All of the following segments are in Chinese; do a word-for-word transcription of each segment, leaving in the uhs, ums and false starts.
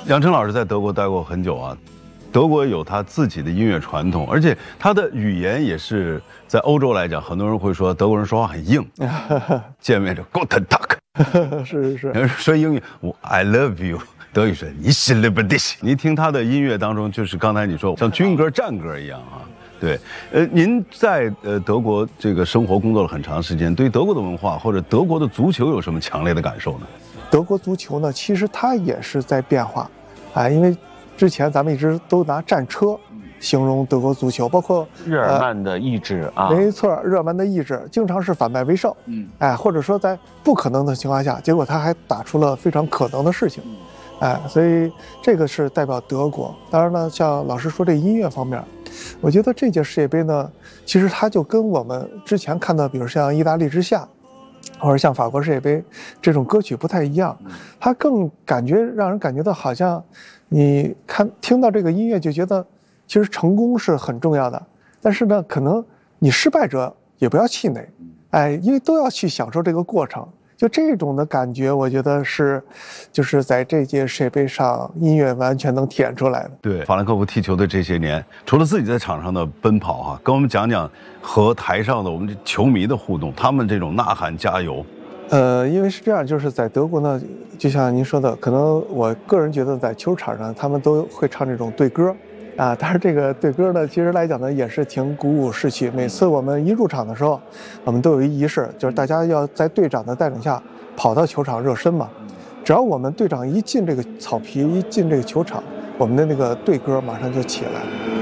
杨晨老师在德国待过很久啊，德国有他自己的音乐传统，而且他的语言也是在欧洲来讲，很多人会说德国人说话很硬，见面就 Guten Tag， 是是是，说英语我 I love you。德语是你是 liberty， 你听他的音乐当中，就是刚才你说像军歌、战歌一样啊。对，呃，您在呃德国这个生活工作了很长时间，对德国的文化或者德国的足球有什么强烈的感受呢？ 德国足球呢，其实它也是在变化，啊，因为之前咱们一直都拿战车形容德国足球，包括日耳曼的意志啊， 没错，日耳曼的意志经常是反败为胜，嗯，哎，或者说在不可能的情况下，结果他还打出了非常可能的事情。哎，所以这个是代表德国。当然呢，像老师说这音乐方面，我觉得这届世界杯呢，其实它就跟我们之前看到，比如像意大利之夏，或者像法国世界杯这种歌曲不太一样，它更感觉让人感觉到好像你看听到这个音乐就觉得，其实成功是很重要的，但是呢，可能你失败者也不要气馁，哎，因为都要去享受这个过程。就这种的感觉，我觉得是，就是在这届世界杯上，音乐完全能体现出来的。 对，法兰克福踢球的这些年，除了自己在场上的奔跑哈、啊，跟我们讲讲和台上的我们球迷的互动，他们这种呐喊加油。 呃，因为是这样，就是在德国呢，就像您说的，可能我个人觉得在球场上，他们都会唱这种队歌。啊，但是这个队歌呢，其实来讲呢，也是挺鼓舞士气。每次我们一入场的时候，我们都有一仪式，就是大家要在队长的带领下跑到球场热身嘛。只要我们队长一进这个草皮，一进这个球场，我们的那个队歌马上就起来了。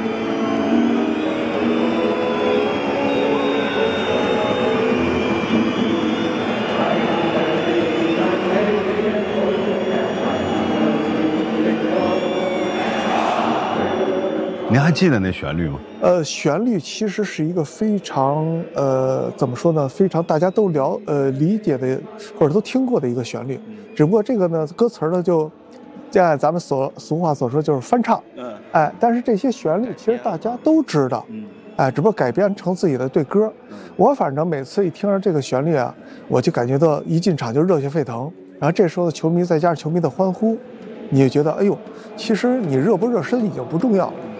您还记得那旋律吗？ 呃，旋律其实是一个非常呃，怎么说呢？非常大家都了呃理解的，或者都听过的一个旋律。只不过这个呢，歌词呢就，按咱们所俗话所说就是翻唱。嗯。哎，但是这些旋律其实大家都知道。嗯。哎，只不过改编成自己的对歌。我反正每次一听着这个旋律啊，我就感觉到一进场就热血沸腾。然后这时候的球迷再加上球迷的欢呼，你就觉得哎呦，其实你热不热身已经不重要了。